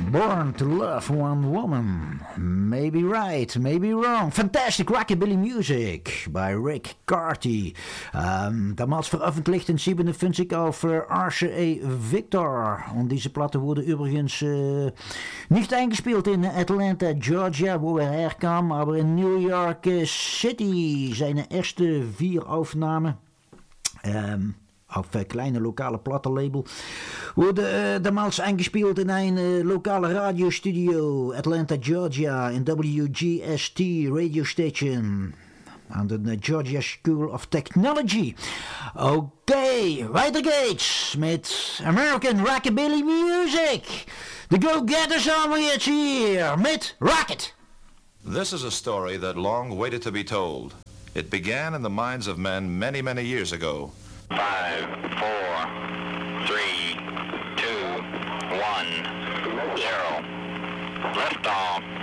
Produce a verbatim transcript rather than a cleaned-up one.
Born to Love One Woman. Maybe right, maybe wrong. Fantastic rockabilly music by Rick Carty. Um, damals veröffentlicht in siebenundfünfzig auf uh, Arce A. Victor. Und diese Platte wurde übrigens uh, nicht eingespielt in Atlanta, Georgia, wo er herkam, aber in New York City. Seine erste vier Aufnahmen. Um, auf ein kleine lokale Plattenlabel wurde äh, damals eingespielt in ein äh, lokale Radiostudio Atlanta, Georgia in W G S T Radio Station an der Georgia School of Technology. Okay, weiter geht's mit American Rockabilly Music. The Go-Getters haben wir jetzt hier mit Rocket. This is a story that long waited to be told. It began in the minds of men many, many years ago. Five, four, three, two, one, zero. Lift off.